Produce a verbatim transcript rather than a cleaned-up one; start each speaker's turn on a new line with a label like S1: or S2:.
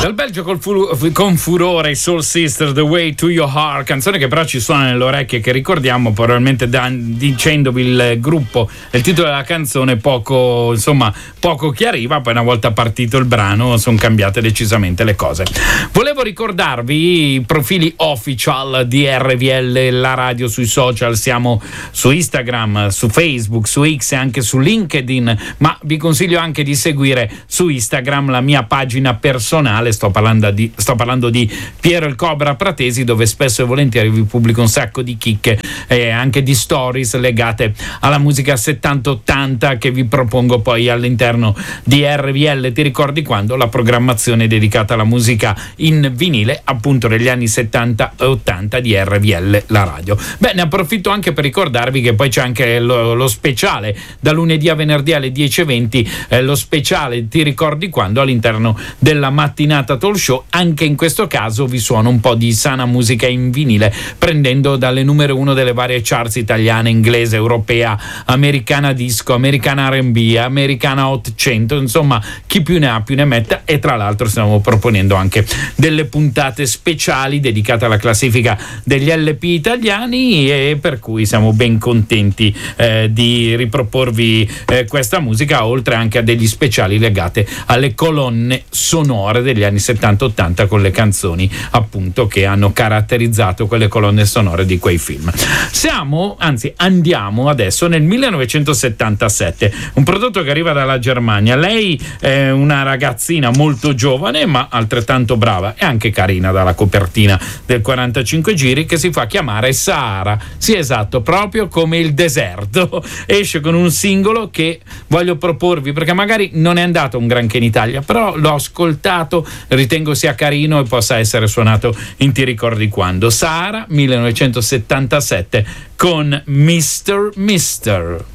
S1: Dal Belgio col fu- con furore i Soul Sisters, The Way to Your Heart, canzone che però ci suona nelle orecchie, che ricordiamo probabilmente da, dicendovi il gruppo, il titolo della canzone poco, insomma, poco chiariva, poi una volta partito il brano sono cambiate decisamente le cose. Volevo ricordarvi i profili official di R V L, la radio sui social, siamo su Instagram, su Facebook, su X e anche su LinkedIn, ma vi consiglio anche di seguire su Instagram la mia pagina personale. Sto parlando di, sto parlando di Piero il Cobra Pratesi, dove spesso e volentieri vi pubblico un sacco di chicche e anche di stories legate alla musica settanta ottanta che vi propongo poi all'interno di R V L. Ti ricordi quando? La programmazione dedicata alla musica in vinile, appunto degli anni settanta e ottanta di R V L, la radio. Beh, ne approfitto anche per ricordarvi che poi c'è anche lo, lo speciale da lunedì a venerdì alle dieci e venti, eh, lo speciale Ti ricordi quando all'interno della mattinata talk show. Anche in questo caso vi suono un po' di sana musica in vinile, prendendo dalle numero uno delle varie charts italiane, inglese, europea, americana disco, americana R and B, americana Hot cento, insomma chi più ne ha più ne metta. E tra l'altro stiamo proponendo anche delle puntate speciali dedicate alla classifica degli L P italiani, e per cui siamo ben contenti eh, di riproporvi eh, questa musica, oltre anche a degli speciali legate alle colonne sonore degli anni settanta ottanta, con le canzoni appunto che hanno caratterizzato quelle colonne sonore di quei film. Siamo, anzi andiamo adesso nel millenovecentosettantasette, un prodotto che arriva dalla Germania. Lei è una ragazzina molto giovane ma altrettanto brava e anche carina dalla copertina del quarantacinque giri, che si fa chiamare Sahara. Sì, esatto, proprio come il deserto. Esce con un singolo che voglio proporvi perché magari non è andato un granché in Italia, però l'ho ascoltato, ritengo sia carino e possa essere suonato in Ti ricordi quando. Sahara millenovecentosettantasette con mister mister